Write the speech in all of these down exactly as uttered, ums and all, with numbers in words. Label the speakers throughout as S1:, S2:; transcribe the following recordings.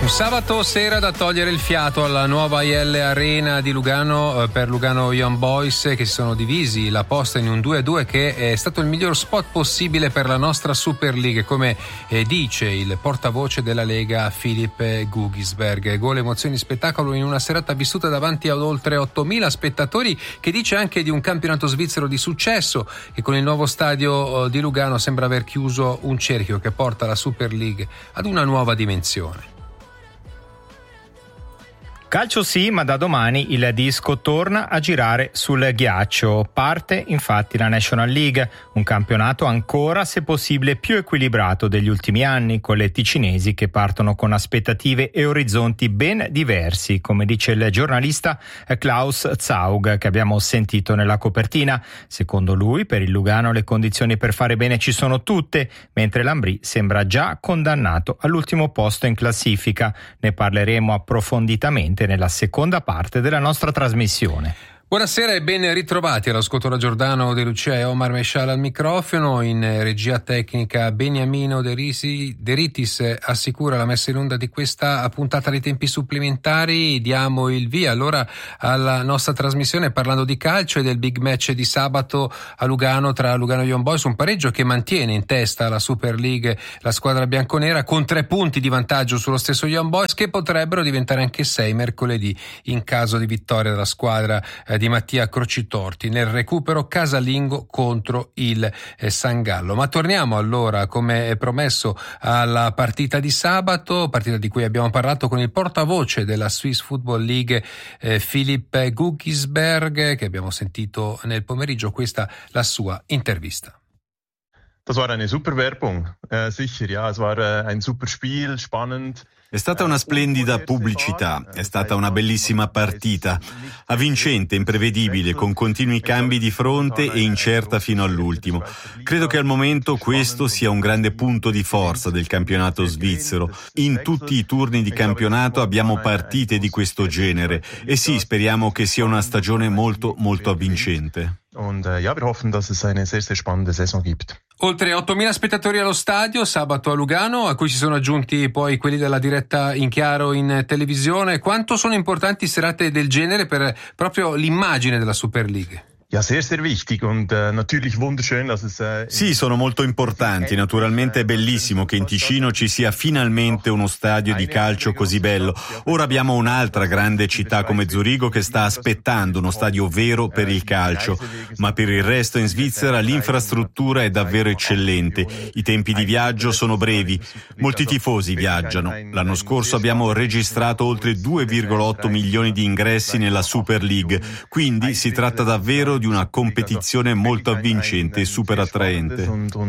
S1: Un sabato sera da togliere il fiato alla nuova I L Arena di Lugano eh, per Lugano Young Boys, che si sono divisi la posta in un due a due che è stato il miglior spot possibile per la nostra Super League, come eh, dice il portavoce della Lega Philipp Gugisberg. Gol, emozioni, spettacolo in una serata vissuta davanti ad oltre ottomila spettatori, che dice anche di un campionato svizzero di successo che con il nuovo stadio eh, di Lugano sembra aver chiuso un cerchio che porta la Super League ad una nuova dimensione.
S2: Calcio sì, ma da domani il disco torna a girare sul ghiaccio. Parte infatti la National League, un campionato ancora, se possibile, più equilibrato degli ultimi anni, con le ticinesi che partono con aspettative e orizzonti ben diversi, come dice il giornalista Klaus Zaug, che abbiamo sentito nella copertina. Secondo lui, per il Lugano le condizioni per fare bene ci sono tutte, mentre l'Ambrì sembra già condannato all'ultimo posto in classifica. Ne parleremo approfonditamente nella seconda parte della nostra trasmissione.
S1: Buonasera e ben ritrovati all'ascolto da Giordano De Lucia e Omar Mescial al microfono. In regia tecnica Beniamino De, Risi, De Ritis assicura la messa in onda di questa puntata di tempi supplementari. Diamo il via allora alla nostra trasmissione parlando di calcio e del big match di sabato a Lugano tra Lugano Young Boys, un pareggio che mantiene in testa la Super League la squadra bianconera con tre punti di vantaggio sullo stesso Young Boys, che potrebbero diventare anche sei mercoledì in caso di vittoria della squadra eh, di Mattia Crocitorti nel recupero casalingo contro il eh, San Gallo. Ma torniamo allora, come promesso, alla partita di sabato, partita di cui abbiamo parlato con il portavoce della Swiss Football League eh, Philipp Gugisberg, che abbiamo sentito nel pomeriggio. Questa la sua intervista.
S3: Das war eine super Werbung, äh, sicher, ja, es war äh, ein super Spiel, spannend.
S4: È stata una splendida pubblicità, è stata una bellissima partita, avvincente, imprevedibile, con continui cambi di fronte e incerta fino all'ultimo. Credo che al momento questo sia un grande punto di forza del campionato svizzero. In tutti i turni di campionato abbiamo partite di questo genere e sì, speriamo che sia una stagione molto molto avvincente.
S3: Und äh, ja, wir hoffen, dass es eine sehr, sehr spannende Saison gibt.
S1: Oltre ottomila spettatori allo stadio sabato a Lugano, a cui si sono aggiunti poi quelli della diretta in chiaro in televisione. Quanto sono importanti serate del genere per proprio l'immagine della Super League?
S3: Ja, sehr, sehr wichtig und äh, natürlich wunderschön, dass es äh,
S4: Sì, sono molto importanti. Naturalmente è bellissimo che in Ticino ci sia finalmente uno stadio di calcio così bello. Ora abbiamo un'altra grande città come Zurigo che sta aspettando uno stadio vero per il calcio, ma per il resto in Svizzera l'infrastruttura è davvero eccellente. I tempi di viaggio sono brevi. Molti tifosi viaggiano. L'anno scorso abbiamo registrato oltre due virgola otto milioni di ingressi nella Super League, quindi si tratta davvero di di una competizione molto avvincente e super attraente.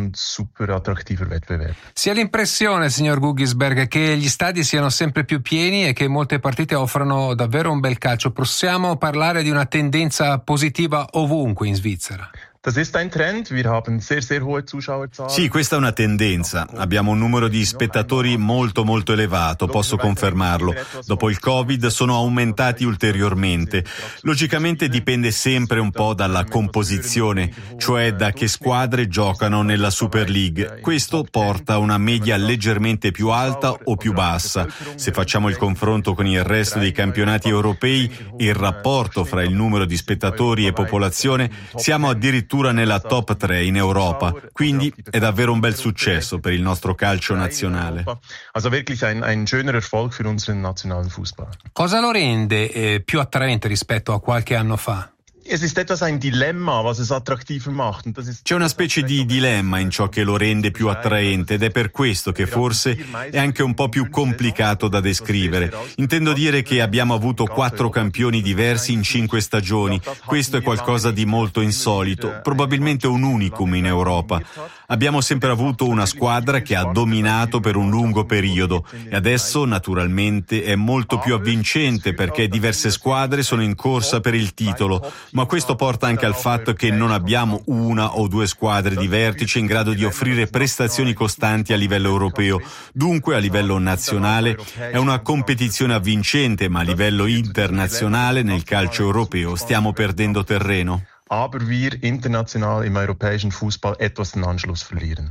S1: Si ha l'impressione, signor Gugisberg, che gli stadi siano sempre più pieni e che molte partite offrano davvero un bel calcio. Possiamo parlare di una tendenza positiva ovunque in Svizzera?
S3: Das ist ein Trend. Wir haben sehr, sehr hohe Zuschauerzahlen.
S4: Sì, questa è una tendenza. Abbiamo un numero di spettatori molto molto elevato, posso confermarlo. Dopo il Covid sono aumentati ulteriormente. Logicamente dipende sempre un po' dalla composizione, cioè da che squadre giocano nella Super League. Questo porta a una media leggermente più alta o più bassa. Se facciamo il confronto con il resto dei campionati europei, il rapporto fra il numero di spettatori e popolazione, siamo addirittura nella top tre in Europa, quindi è davvero un bel successo per il nostro calcio nazionale.
S3: Also wirklich ein, ein schöner Erfolg für unseren nationalen Fußball.
S1: Cosa lo rende eh, più attraente rispetto a qualche anno fa?
S3: Es ist etwas ein Dilemma, was es attraktiver macht. Und das ist
S4: C'è una specie di dilemma in ciò che lo rende più attraente ed è per questo che forse è anche un po' più complicato da descrivere. Intendo dire che abbiamo avuto quattro campioni diversi in cinque stagioni. Questo è qualcosa di molto insolito, probabilmente un unicum in Europa. Abbiamo sempre avuto una squadra che ha dominato per un lungo periodo e adesso naturalmente è molto più avvincente perché diverse squadre sono in corsa per il titolo. Ma questo porta anche al fatto che non abbiamo una o due squadre di vertice in grado di offrire prestazioni costanti a livello europeo. Dunque, a livello nazionale è una competizione avvincente, ma a livello internazionale nel calcio europeo stiamo perdendo terreno.
S3: Aber wir international im europäischen Fußball etwas den Anschluss verlieren.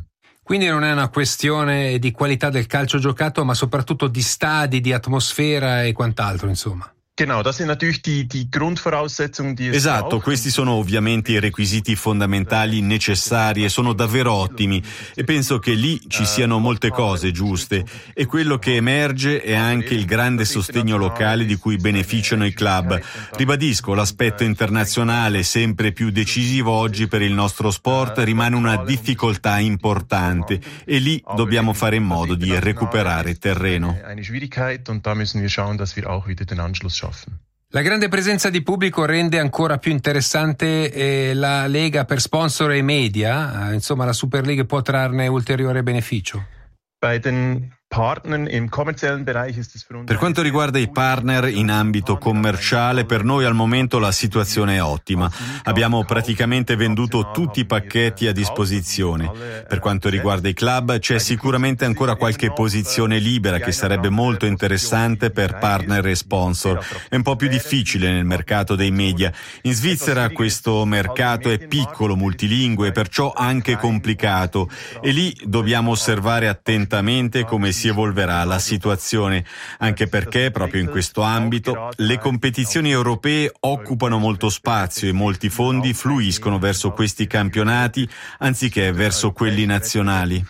S1: Quindi non è una questione di qualità del calcio giocato, ma soprattutto di stadi, di atmosfera e quant'altro, insomma.
S3: Genau, das sind natürlich die, die Grundvoraussetzungen, die es
S4: Esatto,
S3: braucht.
S4: questi sono ovviamente i requisiti fondamentali necessari e sono davvero ottimi e penso che lì ci siano molte cose giuste e quello che emerge è anche il grande sostegno locale di cui beneficiano i club. Ribadisco, l'aspetto internazionale sempre più decisivo oggi per il nostro sport rimane una difficoltà importante e lì dobbiamo fare in modo di recuperare terreno.
S3: Eine Schwierigkeit und da müssen wir schauen, dass wir auch wieder den Anschluss schaffen.
S1: La grande presenza di pubblico rende ancora più interessante eh, la Lega per sponsor e media, eh, insomma la Super League può trarne ulteriore beneficio.
S3: Bei den Partnern im kommerziellen Bereich ist es für uns.
S4: Per quanto riguarda i partner in ambito commerciale, per noi al momento la situazione è ottima. Abbiamo praticamente venduto tutti i pacchetti a disposizione. Per quanto riguarda i club, c'è sicuramente ancora qualche posizione libera che sarebbe molto interessante per partner e sponsor. È un po' più difficile nel mercato dei media. In Svizzera questo mercato è piccolo, multilingue, perciò anche complicato. E lì dobbiamo osservare attentamente come si evolverà la situazione, anche perché proprio in questo ambito le competizioni europee occupano molto spazio e molti fondi fluiscono verso questi campionati anziché verso quelli nazionali.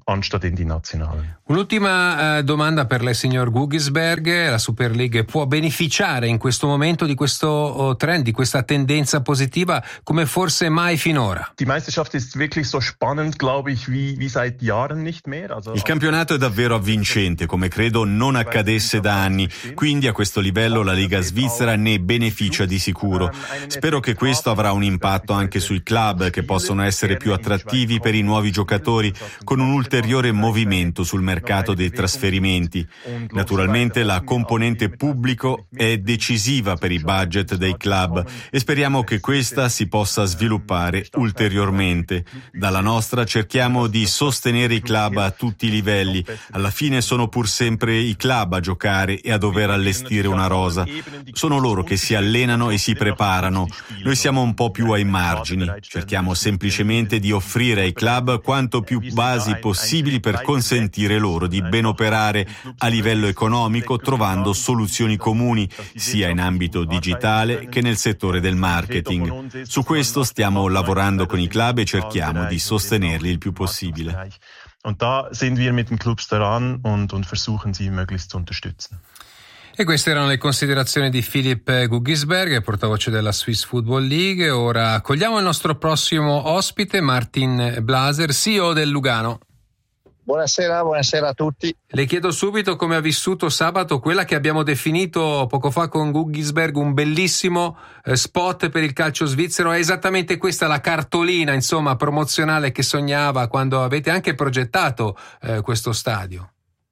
S1: Un'ultima eh, domanda per lei, signor Guggisberg. La Super League può beneficiare in questo momento di questo oh, trend, di questa tendenza positiva come forse mai finora?
S3: Die Meisterschaft ist wirklich so spannend, glaube ich, wie, wie seit Jahren nicht mehr. Also,
S4: il campionato è davvero vincente, come credo non accadesse da anni, quindi a questo livello la Lega Svizzera ne beneficia di sicuro. Spero che questo avrà un impatto anche sui club, che possono essere più attrattivi per i nuovi giocatori, con un ulteriore movimento sul mercato dei trasferimenti. Naturalmente la componente pubblico è decisiva per i budget dei club e speriamo che questa si possa sviluppare ulteriormente. Dalla nostra cerchiamo di sostenere i club a tutti i livelli. Alla fine sono pur sempre i club a giocare e a dover allestire una rosa. Sono loro che si allenano e si preparano. Noi siamo un po' più ai margini. Cerchiamo semplicemente di offrire ai club quanto più basi possibili per consentire loro di ben operare a livello economico, trovando soluzioni comuni sia in ambito digitale che nel settore del marketing. Su questo stiamo lavorando con i club e cerchiamo di sostenerli il più possibile.
S3: Und da sind wir mit den Clubs daran und, und versuchen sie möglichst zu unterstützen.
S1: E queste erano le considerazioni di Philipp Guggisberg, portavoce della Swiss Football League. Ora accogliamo il nostro prossimo ospite, Martin Blaser, C E O del Lugano.
S5: Buonasera, buonasera a tutti.
S1: Le chiedo subito come ha vissuto sabato quella che abbiamo definito poco fa con Guggisberg un bellissimo eh, spot per il calcio svizzero. È esattamente questa la cartolina, insomma, promozionale che sognava quando avete anche progettato eh, questo stadio?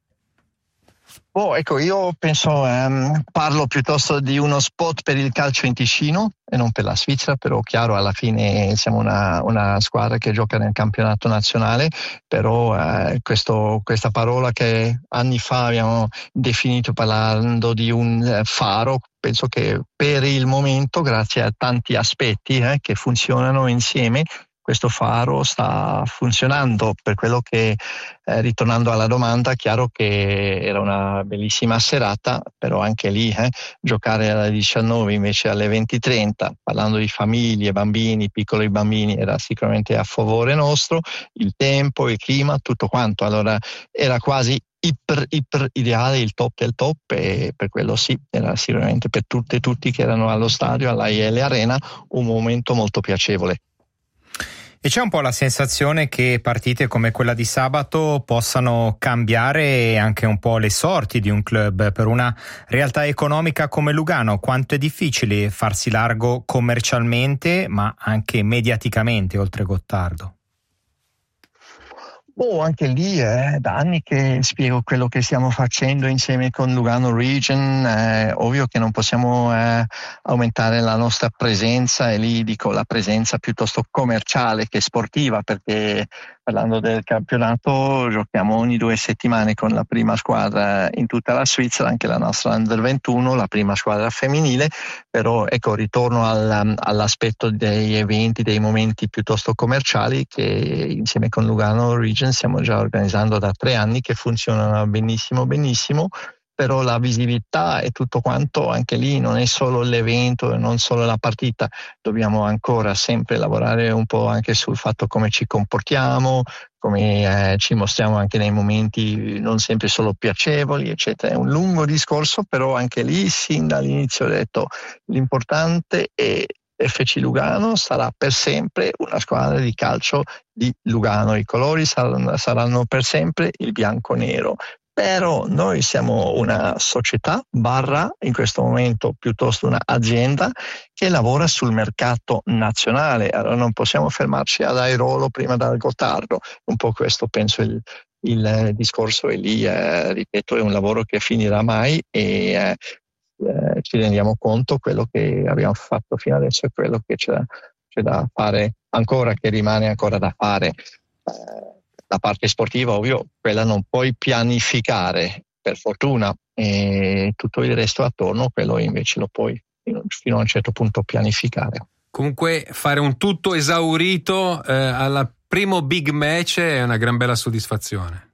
S5: Oh, ecco, io penso, ehm, parlo piuttosto di uno spot per il calcio in Ticino e non per la Svizzera, però chiaro, alla fine siamo una, una squadra che gioca nel campionato nazionale, però eh, questo, questa parola che anni fa abbiamo definito parlando di un faro, penso che per il momento, grazie a tanti aspetti eh, che funzionano insieme, questo faro sta funzionando. Per quello che, eh, ritornando alla domanda, chiaro che era una bellissima serata, però anche lì eh, giocare alle diciannove invece alle venti e trenta, parlando di famiglie, bambini, piccoli bambini, era sicuramente a favore nostro, il tempo, il clima, tutto quanto. Allora era quasi iper, iper ideale, il top del top, e per quello sì, era sicuramente per tutte e tutti che erano allo stadio, all'A I L Arena, un momento molto piacevole.
S2: E c'è un po' la sensazione che partite come quella di sabato possano cambiare anche un po' le sorti di un club. Per una realtà economica come Lugano, quanto è difficile farsi largo commercialmente ma anche mediaticamente oltre Gottardo?
S5: Oh, anche lì è eh, da anni che spiego quello che stiamo facendo insieme con Lugano Region. Eh, ovvio che non possiamo eh, aumentare la nostra presenza, e lì dico la presenza piuttosto commerciale che sportiva, perché parlando del campionato giochiamo ogni due settimane con la prima squadra in tutta la Svizzera, anche la nostra Under ventuno, la prima squadra femminile. Però ecco, ritorno al, all'aspetto dei eventi, dei momenti piuttosto commerciali, che insieme con Lugano Region stiamo già organizzando da tre anni, che funzionano benissimo, benissimo, però la visibilità e tutto quanto, anche lì non è solo l'evento, non solo la partita, dobbiamo ancora sempre lavorare un po' anche sul fatto come ci comportiamo, come eh, ci mostriamo anche nei momenti non sempre solo piacevoli, eccetera. È un lungo discorso, però anche lì sin dall'inizio ho detto l'importante è F C Lugano sarà per sempre una squadra di calcio di Lugano, i colori saranno, saranno per sempre il bianco-nero, però noi siamo una società barra in questo momento piuttosto un'azienda che lavora sul mercato nazionale, allora non possiamo fermarci ad Airolo prima dal Gottardo, un po' questo penso il, il discorso è lì, eh, ripeto, è un lavoro che finirà mai e eh, Eh, ci rendiamo conto quello che abbiamo fatto fino adesso e quello che c'è, c'è da fare ancora, che rimane ancora da fare. Eh, la parte sportiva, ovvio, quella non puoi pianificare, per fortuna, e tutto il resto attorno, quello invece lo puoi fino, fino a un certo punto pianificare.
S1: Comunque fare un tutto esaurito eh, al primo big match è una gran bella soddisfazione.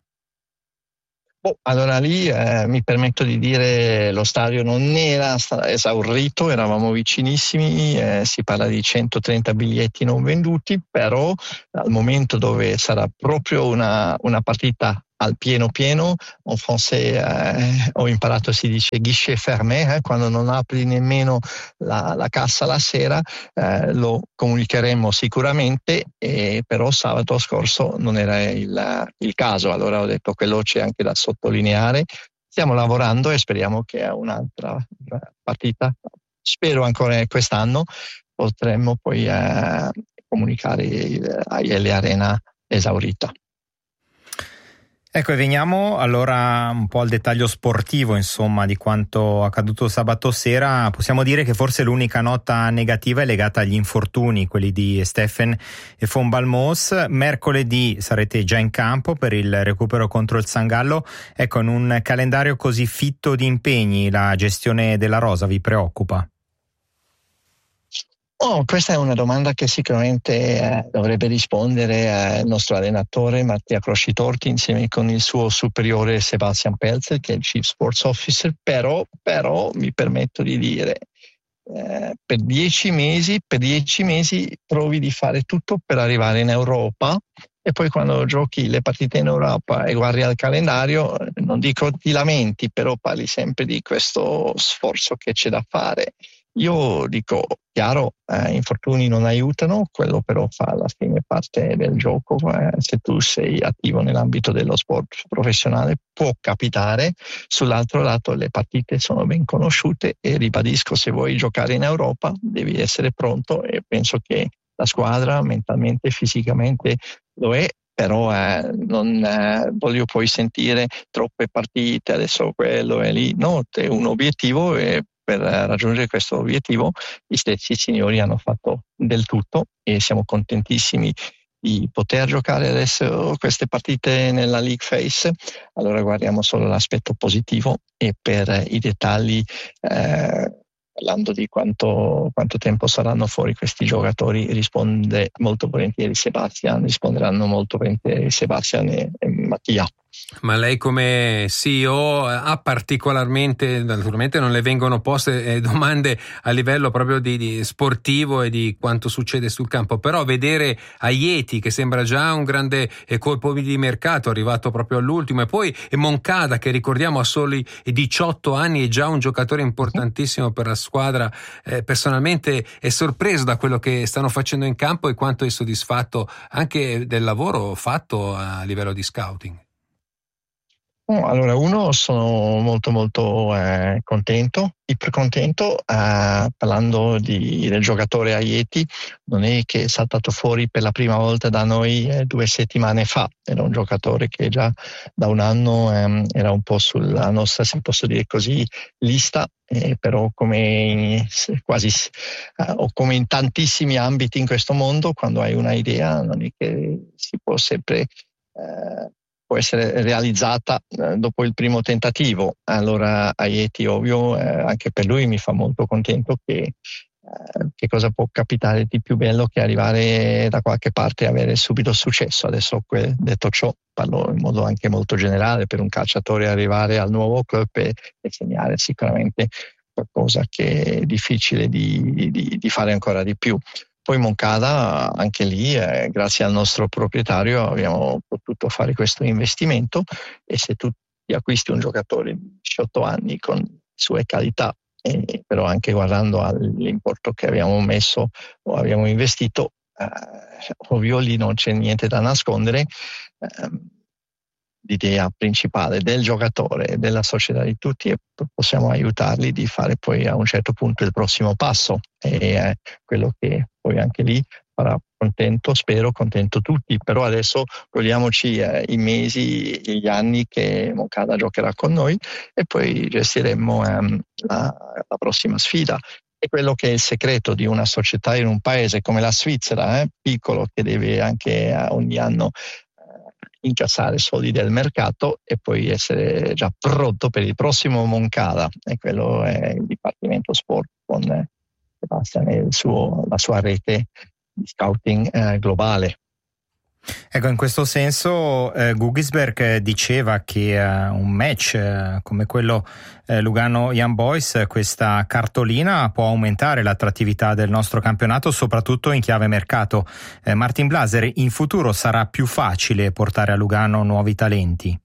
S5: Oh, allora lì eh, mi permetto di dire lo stadio non era esaurito, eravamo vicinissimi, eh, si parla di centotrenta biglietti non venduti, però al momento dove sarà proprio una, una partita al pieno pieno, in francese eh, ho imparato si dice guichet fermé, eh, quando non apri nemmeno la, la cassa la sera, eh, lo comunicheremo sicuramente, eh, però sabato scorso non era il, il caso, allora ho detto quello c'è anche da sottolineare, stiamo lavorando e speriamo che a un'altra partita, spero ancora quest'anno, potremmo poi eh, comunicare a Ieli Arena esaurita.
S2: Ecco, e veniamo allora un po' al dettaglio sportivo, insomma, di quanto accaduto sabato sera. Possiamo dire che forse l'unica nota negativa è legata agli infortuni, quelli di Steffen e Von Balmos. Mercoledì sarete già in campo per il recupero contro il Sangallo. Ecco, in un calendario così fitto di impegni, la gestione della rosa vi preoccupa?
S5: Oh, questa è una domanda che sicuramente eh, dovrebbe rispondere eh, il nostro allenatore Mattia Croscitorti insieme con il suo superiore Sebastian Pelzer, che è il Chief Sports Officer, però, però mi permetto di dire eh, per dieci mesi, per dieci mesi provi di fare tutto per arrivare in Europa e poi quando giochi le partite in Europa e guardi al calendario, non dico ti lamenti, però parli sempre di questo sforzo che c'è da fare. Io dico, chiaro, eh, infortuni non aiutano, quello però fa alla fine parte del gioco, eh, se tu sei attivo nell'ambito dello sport professionale può capitare, sull'altro lato le partite sono ben conosciute e ribadisco, se vuoi giocare in Europa devi essere pronto e penso che la squadra mentalmente e fisicamente lo è, però eh, non eh, voglio poi sentire troppe partite, adesso quello è lì, no, è un obiettivo e per raggiungere questo obiettivo gli stessi signori hanno fatto del tutto e siamo contentissimi di poter giocare adesso queste partite nella League Phase. Allora guardiamo solo l'aspetto positivo e per i dettagli eh, parlando di quanto, quanto tempo saranno fuori questi giocatori risponde molto volentieri Sebastian, risponderanno molto volentieri Sebastian e, e Mattia.
S1: Ma lei come C E O ha particolarmente, naturalmente non le vengono poste domande a livello proprio di, di sportivo e di quanto succede sul campo, però vedere Ajeti che sembra già un grande colpo di mercato, arrivato proprio all'ultimo, e poi Moncada che ricordiamo ha soli diciotto anni e già un giocatore importantissimo per la squadra, eh, personalmente è sorpreso da quello che stanno facendo in campo e quanto è soddisfatto anche del lavoro fatto a livello di scouting.
S5: Allora, uno, sono molto molto eh, contento, ipercontento, eh, parlando di, del giocatore Ajeti, non è che è saltato fuori per la prima volta da noi eh, due settimane fa, era un giocatore che già da un anno ehm, era un po' sulla nostra, se posso dire così, lista, eh, però come in, quasi eh, o come in tantissimi ambiti in questo mondo, quando hai una idea non è che si può sempre eh, può essere realizzata eh, dopo il primo tentativo. Allora Ajeti, ovvio, eh, anche per lui mi fa molto contento che che cosa può capitare di più bello che arrivare da qualche parte e avere subito successo. Adesso, detto ciò, parlo in modo anche molto generale, per un calciatore arrivare al nuovo club e, e segnare sicuramente qualcosa che è difficile di, di, di fare ancora di più. Poi Moncada, anche lì, eh, grazie al nostro proprietario abbiamo potuto fare questo investimento, e se tu acquisti un giocatore di diciotto anni con sue qualità, eh, però anche guardando all'importo che abbiamo messo o abbiamo investito, eh, ovvio lì non c'è niente da nascondere. Eh, l'idea principale del giocatore, della società, di tutti, e possiamo aiutarli di fare poi a un certo punto il prossimo passo, e è quello che poi anche lì farà contento, spero contento tutti. Però adesso godiamoci eh, i mesi, gli anni che Moncada giocherà con noi, e poi gestiremo ehm, la, la prossima sfida. È quello che è il segreto di una società in un paese come la Svizzera, eh, piccolo, che deve anche eh, ogni anno incassare soldi del mercato e poi essere già pronto per il prossimo Moncada, e quello è il Dipartimento Sport con Sebastian e il suo, la sua rete di scouting eh, globale.
S2: Ecco, in questo senso eh, Gugisberg diceva che eh, un match eh, come quello eh, Lugano-Young Boys, questa cartolina può aumentare l'attrattività del nostro campionato, soprattutto in chiave mercato. Eh, Martin Blaser, in futuro sarà più facile portare a Lugano nuovi talenti?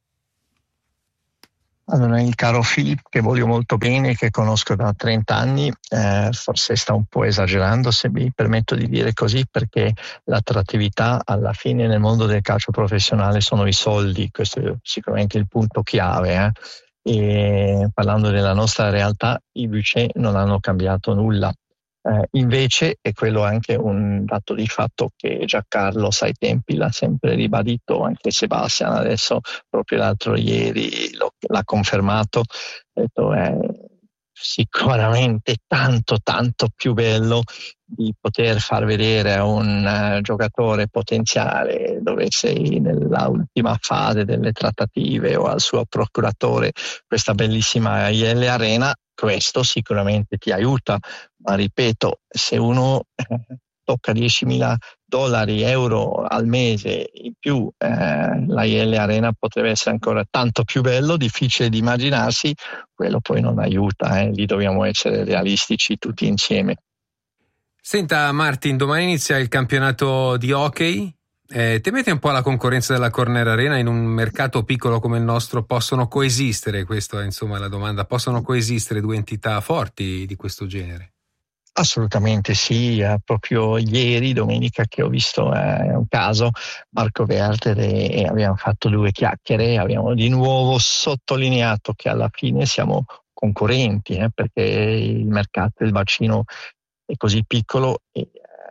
S5: Allora, il caro Philip, che voglio molto bene, che conosco da trenta anni, eh, forse sta un po' esagerando, se mi permetto di dire così, perché l'attrattività alla fine nel mondo del calcio professionale sono i soldi. Questo è sicuramente il punto chiave. Eh. E parlando della nostra realtà, i budget non hanno cambiato nulla. Eh, invece è quello anche un dato di fatto che Giancarlo ai tempi l'ha sempre ribadito, anche Sebastian adesso proprio l'altro ieri lo, l'ha confermato, ha detto è sicuramente tanto tanto più bello di poter far vedere a un uh, giocatore potenziale, dove sei nella ultima fase delle trattative, o al suo procuratore, questa bellissima I L Arena. Questo sicuramente ti aiuta, ma ripeto, se uno eh, tocca diecimila dollari, euro al mese in più, eh, la I L Arena potrebbe essere ancora tanto più bello, difficile di immaginarsi, quello poi non aiuta, eh. Lì dobbiamo essere realistici tutti insieme.
S1: Senta Martin, domani inizia il campionato di hockey. Eh, temete un po' la concorrenza della Corner Arena? In un mercato piccolo come il nostro possono coesistere, questa è insomma la domanda, possono coesistere due entità forti di questo genere?
S5: Assolutamente sì, eh, proprio ieri, domenica, che ho visto eh, un caso, Marco Werther, e, e abbiamo fatto due chiacchiere, abbiamo di nuovo sottolineato che alla fine siamo concorrenti, eh, perché il mercato, il bacino è così piccolo, e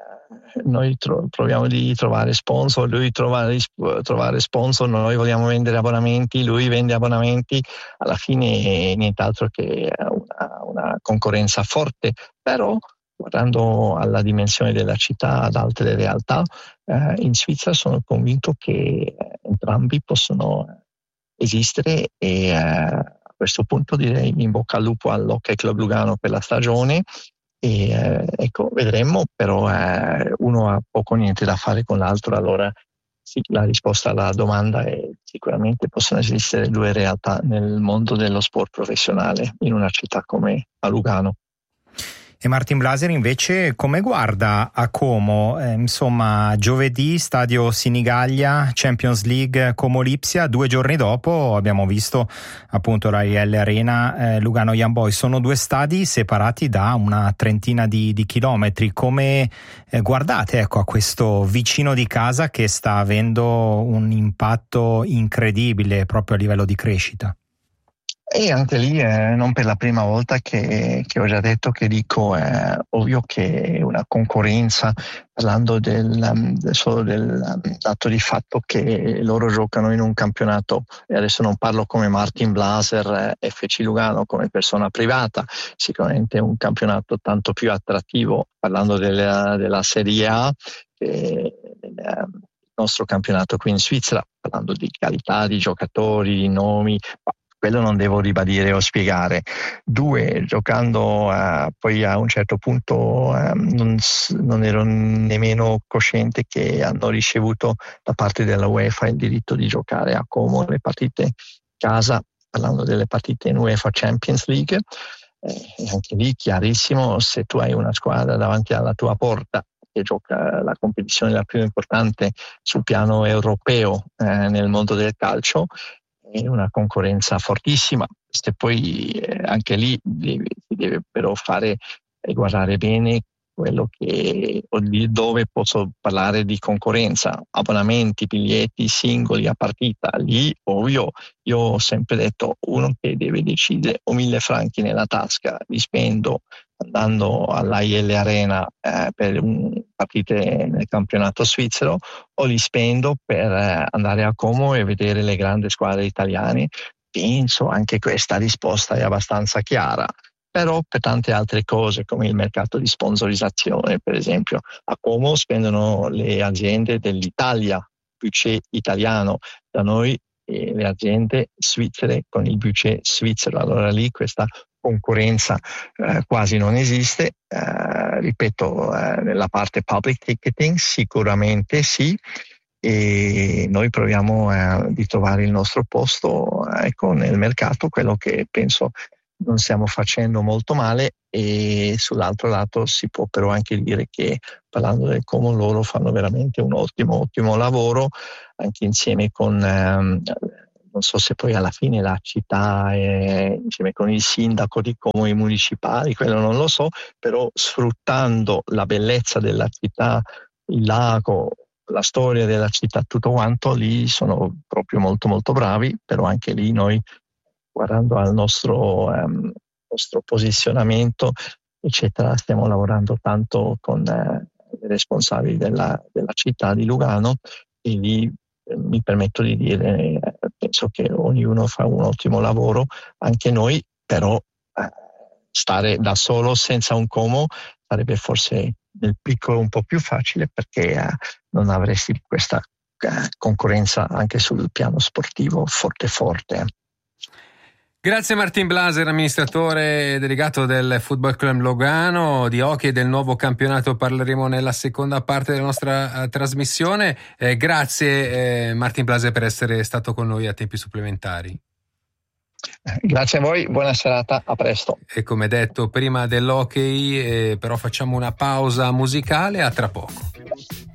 S5: noi tro- proviamo di trovare sponsor, lui trova di sp- trovare sponsor, noi vogliamo vendere abbonamenti, lui vende abbonamenti, alla fine è nient'altro che una, una concorrenza forte. Però guardando alla dimensione della città, ad altre realtà, eh, in Svizzera sono convinto che entrambi possono esistere, e eh, a questo punto direi in bocca al lupo all'Hockey Club Lugano per la stagione. E eh, ecco, vedremo, però eh, uno ha poco o niente da fare con l'altro, allora sì, la risposta alla domanda è sicuramente possono esistere due realtà nel mondo dello sport professionale in una città come a Lugano.
S2: E Martin Blaser invece come guarda a Como? Eh, insomma, giovedì stadio Sinigaglia, Champions League Como-Lipsia, due giorni dopo abbiamo visto appunto la I L Arena, eh, Lugano Young Boys. Sono due stadi separati da una trentina di, di chilometri. Come eh, guardate ecco a questo vicino di casa che sta avendo un impatto incredibile proprio a livello di crescita?
S5: E anche lì eh, non per la prima volta che, che ho già detto che dico è eh, ovvio che è una concorrenza, parlando del, del solo del dato di fatto che loro giocano in un campionato, e adesso non parlo come Martin Blaser, eh, F C Lugano, come persona privata, sicuramente un campionato tanto più attrattivo, parlando della, della Serie A, che il nostro campionato qui in Svizzera, parlando di qualità, di giocatori, di nomi, quello non devo ribadire o spiegare. Due, giocando uh, poi a un certo punto um, non, non ero nemmeno cosciente che hanno ricevuto da parte della UEFA il diritto di giocare a Como le partite in casa, parlando delle partite in UEFA Champions League. Eh, anche lì chiarissimo, se tu hai una squadra davanti alla tua porta che gioca la competizione la più importante sul piano europeo eh, nel mondo del calcio, è una concorrenza fortissima. Se poi eh, anche lì deve, si deve però fare e guardare bene quello che o di dove posso parlare di concorrenza, abbonamenti, biglietti singoli a partita. Lì ovvio, io ho sempre detto, uno che deve decidere o mille franchi nella tasca li spendo andando all'A I L Arena eh, per un, partite nel campionato svizzero, o li spendo per eh, andare a Como e vedere le grandi squadre italiane. Penso anche questa risposta è abbastanza chiara. Però per tante altre cose, come il mercato di sponsorizzazione, per esempio, a Como spendono le aziende dell'Italia, budget italiano, da noi eh, le aziende svizzere con il budget svizzero. Allora lì questa concorrenza eh, quasi non esiste. Eh, ripeto, eh, nella parte public ticketing sicuramente sì, e noi proviamo eh, di trovare il nostro posto ecco, nel mercato, quello che penso non stiamo facendo molto male. E sull'altro lato si può però anche dire che, parlando del Como, loro fanno veramente un ottimo ottimo lavoro, anche insieme con ehm, non so se poi alla fine la città è, insieme con il sindaco di Como e i municipali, quello non lo so, però sfruttando la bellezza della città, il lago, la storia della città, tutto quanto, lì sono proprio molto molto bravi. Però anche lì noi, guardando al nostro, um, nostro posizionamento, eccetera, stiamo lavorando tanto con eh, i responsabili della, della città di Lugano, e lì eh, mi permetto di dire, eh, penso che ognuno fa un ottimo lavoro, anche noi, però eh, stare da solo senza un Como sarebbe forse nel piccolo un po' più facile, perché eh, non avresti questa eh, concorrenza anche sul piano sportivo forte forte.
S1: Grazie Martin Blaser, amministratore delegato del Football Club Lugano. Di hockey e del nuovo campionato parleremo nella seconda parte della nostra uh, trasmissione. Eh, grazie eh, Martin Blaser per essere stato con noi a tempi supplementari.
S5: Grazie a voi, buona serata, a presto.
S1: E come detto prima dell'hockey, eh, però facciamo una pausa musicale, a tra poco.